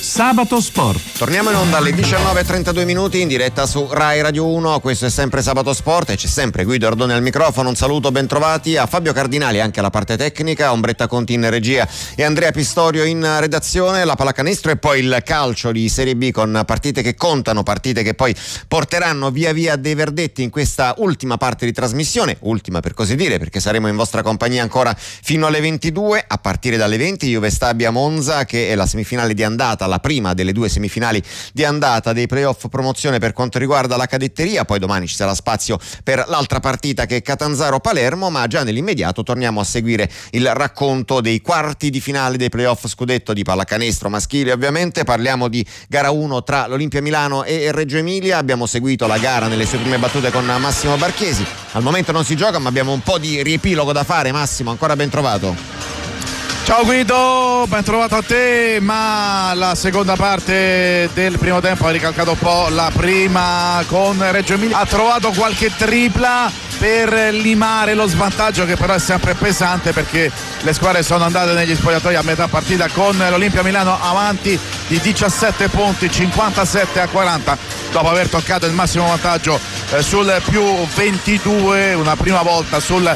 Sabato Sport. Torniamo in onda alle 19:32 in diretta su Rai Radio 1. Questo è sempre Sabato Sport e c'è sempre Guido Ardone al microfono. Un saluto, ben trovati a Fabio Cardinali anche alla parte tecnica, Ombretta Conti in regia e Andrea Pistorio in redazione. La pallacanestro e poi il calcio di Serie B con partite che contano, partite che poi porteranno via via dei verdetti in questa ultima parte di trasmissione, ultima per così dire, perché saremo in vostra compagnia ancora fino alle 22. A partire dalle 20 Juve Stabia Monza, che è la semifinale di andata, la prima delle due semifinali di andata dei playoff promozione per quanto riguarda la cadetteria. Poi domani ci sarà spazio per l'altra partita che è Catanzaro-Palermo, ma già nell'immediato torniamo a seguire il racconto dei quarti di finale dei playoff scudetto di pallacanestro maschile. Ovviamente parliamo di gara 1 tra l'Olimpia Milano e Reggio Emilia. Abbiamo seguito la gara nelle sue prime battute con Massimo Barchesi. Al momento non si gioca, ma abbiamo un po' di riepilogo da fare. Massimo, ancora ben trovato. Ciao Guido, ben trovato a te, ma la seconda parte del primo tempo ha ricalcato un po' la prima con Reggio Emilia. Ha trovato qualche tripla per limare lo svantaggio, che però è sempre pesante, perché le squadre sono andate negli spogliatoi a metà partita con l'Olimpia Milano avanti di 17 punti, 57-40, dopo aver toccato il massimo vantaggio sul più 22 una prima volta sul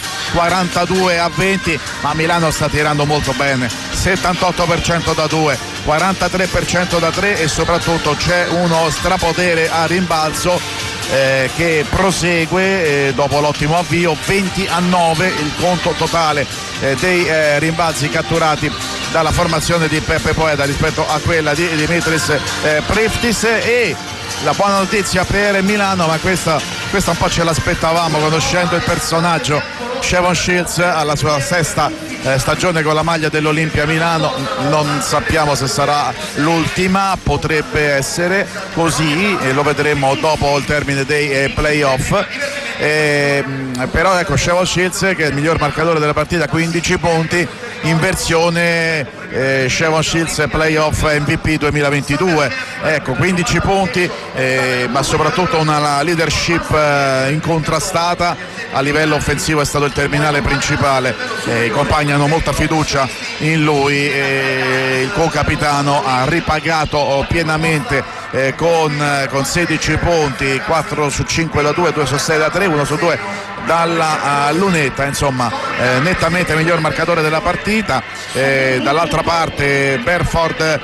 42-20, ma Milano sta tirando molto bene, 78% da 2, 43% da 3 e soprattutto c'è uno strapotere a rimbalzo che prosegue dopo l'ottimo avvio. 20-9 il conto totale dei rimbalzi catturati dalla formazione di Peppe Poeda rispetto a quella di Dimitris Priftis. E la buona notizia per Milano, ma questa un po' ce l'aspettavamo conoscendo il personaggio, Shavon Shields alla sua sesta stagione con la maglia dell'Olimpia Milano, non sappiamo se sarà l'ultima, potrebbe essere così e lo vedremo dopo il termine dei playoff. Però ecco, Shavon Shields, che è il miglior marcatore della partita, 15 punti in versione Shavon Shields playoff MVP 2022, ecco, 15 punti, ma soprattutto una leadership incontrastata a livello offensivo. È stato il terminale principale, i compagni hanno molta fiducia in lui, il co-capitano ha ripagato pienamente con 16 punti, 4 su 5 da 2, 2 su 6 da 3, 1 su 2 dalla lunetta, insomma nettamente miglior marcatore della partita. Dall'altra parte Berford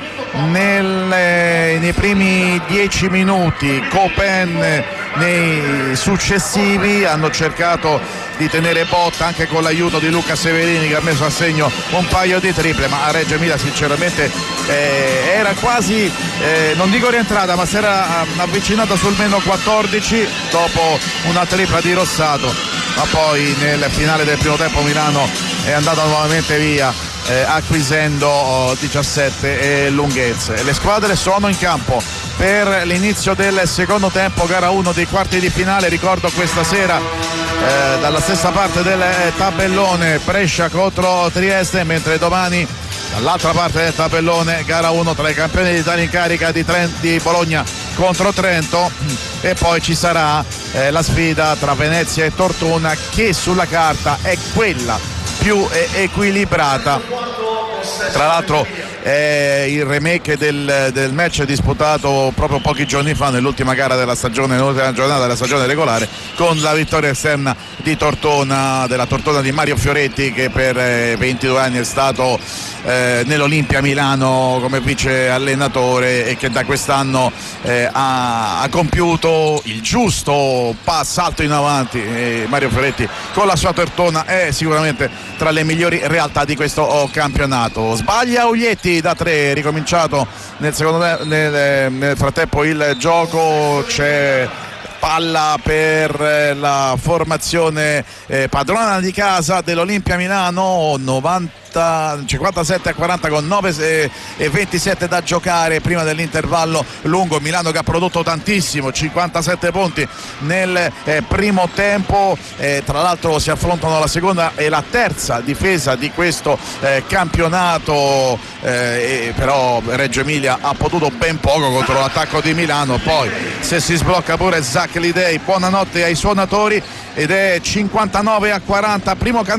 nei primi 10 minuti, Copen nei successivi hanno cercato di tenere botta anche con l'aiuto di Luca Severini, che ha messo a segno un paio di triple, ma a Reggio Emilia sinceramente era quasi non dico rientrata, ma si era avvicinata sul meno 14 dopo una tripla di Rossato, ma poi nel finale del primo tempo Milano è andata nuovamente via acquisendo 17 lunghezze. Le squadre sono in campo per l'inizio del secondo tempo, gara 1 dei quarti di finale. Ricordo questa sera dalla stessa parte del tabellone Brescia contro Trieste, mentre domani dall'altra parte del tabellone gara 1 tra i campioni d'Italia in carica di Bologna contro Trento, e poi ci sarà la sfida tra Venezia e Tortona, che sulla carta è quella più equilibrata. Tra l'altro il remake del match disputato proprio pochi giorni fa nell'ultima gara della stagione, nell'ultima giornata della stagione regolare, con la vittoria esterna di Tortona, della Tortona di Mario Fioretti, che per 22 anni è stato nell'Olimpia Milano come vice allenatore e che da quest'anno ha compiuto il giusto salto in avanti. Mario Fioretti con la sua Tortona è sicuramente tra le migliori realtà di questo campionato. Sbaglia Uglietti da 3, ricominciato nel frattempo il gioco, c'è palla per la formazione padrona di casa dell'Olimpia Milano, 57-40 con 9 e 27 da giocare prima dell'intervallo lungo. Milano che ha prodotto tantissimo, 57 punti nel primo tempo, tra l'altro si affrontano la seconda e la terza difesa di questo campionato, però Reggio Emilia ha potuto ben poco contro l'attacco di Milano. Poi se si sblocca pure Zach Lidei, buonanotte ai suonatori, ed è 59-40, primo